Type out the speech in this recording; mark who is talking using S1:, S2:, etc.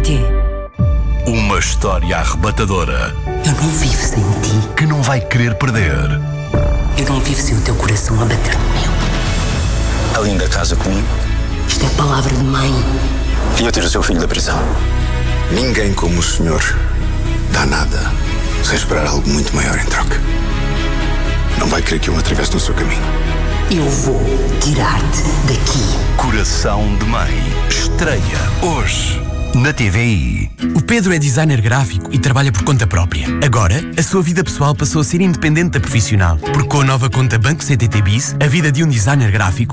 S1: CTT.
S2: Uma história arrebatadora
S1: Eu não vivo sem ti.
S2: que não vai querer perder.
S1: Eu não vivo sem o teu coração a bater no meu.
S3: A linda casa comigo
S1: Isto é palavra de mãe.
S3: e eu tiro o seu filho da prisão.
S4: Ninguém como o senhor dá nada sem esperar algo muito maior em troca. Não vai querer que eu me atravesse no seu caminho.
S1: Eu vou tirar-te daqui.
S2: Coração de Mãe. Estreia hoje na TVI.
S5: O Pedro é designer gráfico e trabalha por conta própria. Agora, a sua vida pessoal passou a ser independente da profissional, porque com a nova conta Banco CTT BIS, a vida de um designer gráfico